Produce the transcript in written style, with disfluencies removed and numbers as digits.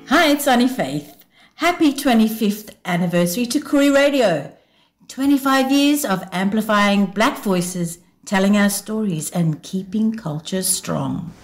Hi, it's Annie Faith. Happy 25th anniversary to Koori Radio. 25 years of amplifying Black voices, telling our stories and keeping culture strong.